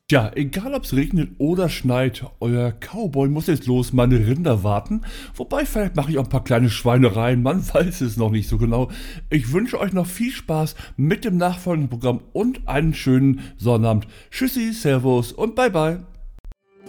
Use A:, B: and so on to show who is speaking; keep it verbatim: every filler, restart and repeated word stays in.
A: Tja, egal ob es regnet oder schneit, euer Cowboy muss jetzt los meine Rinder warten. Wobei, vielleicht mache ich auch ein paar kleine Schweinereien, man weiß es noch nicht so genau. Ich wünsche euch noch viel Spaß mit dem nachfolgenden Programm und einen schönen Sonnabend. Tschüssi, Servus und bye bye.